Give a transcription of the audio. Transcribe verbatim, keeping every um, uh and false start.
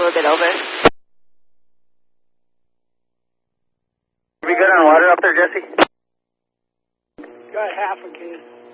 little bit over. We good on water up there, Jesse? Got half a can.